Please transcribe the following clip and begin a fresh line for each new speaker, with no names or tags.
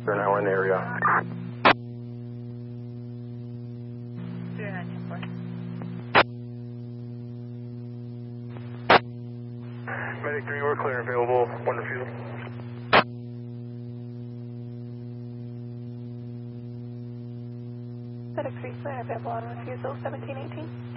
They're now in the area.
0924.
Medic 3, we're clear and available. One refusal.
Medic 3, clear and available on refusal 1718.